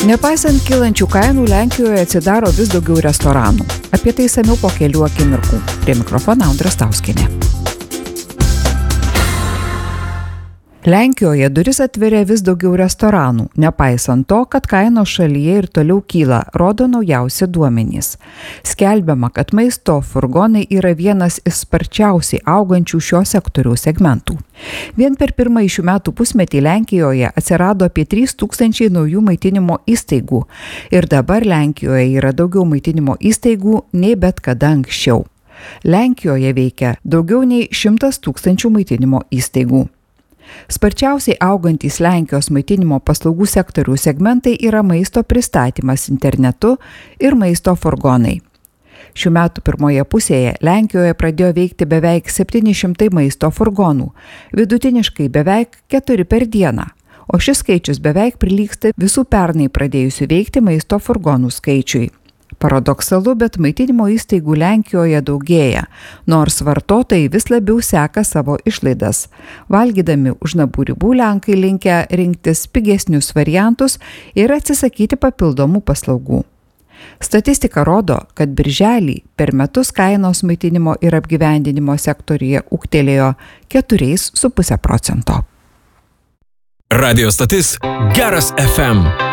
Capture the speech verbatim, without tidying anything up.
Nepaisant kylančių kainų, Lenkijoje atsidaro vis daugiau restoranų. Apie tai išsamiau po kelių akimirkų. Prie mikrofono Audra Stauskienė. Lenkijoje duris atveria vis daugiau restoranų, nepaisant to, kad kainos šalyje ir toliau kyla, rodo naujausi duomenys. Skelbiama, kad maisto furgonai yra vienas iš sparčiausiai augančių šio sektoriaus segmentų. Vien per pirmąjį šių metų pusmetį Lenkijoje atsirado apie trys tūkstančiai naujų maitinimo įstaigų ir dabar Lenkijoje yra daugiau maitinimo įstaigų nei bet kada anksčiau. Lenkijoje veikia daugiau nei šimtas tūkstančių maitinimo įstaigų. Sparčiausiai augantys Lenkijos maitinimo paslaugų sektorių segmentai yra maisto pristatymas internetu ir maisto furgonai. Šių metų pirmoje pusėje Lenkijoje pradėjo veikti beveik septyni šimtai maisto furgonų, vidutiniškai beveik keturi per dieną, o šis skaičius beveik prilygsta visų pernai pradėjusių veikti maisto furgonų skaičiui. Paradoksalu, bet maitinimo įstaigų Lenkijoje daugėja, nors vartotojai vis labiau seka savo išlaidas. Valgydami už namų ribų Lenkai linkę rinktis pigesnius variantus ir atsisakyti papildomų paslaugų. Statistika rodo, kad birželį per metus kainos maitinimo ir apgyvendinimo sektoriuje ūgtelėjo keturi su puse procento. Radio stotis Geras F M.